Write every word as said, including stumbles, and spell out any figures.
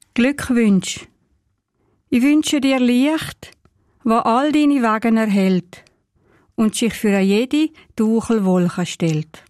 Glückwünsch. Ich wünsche dir Licht, wo all deine Wege erhält und sich für jede Duchelwolke stellt.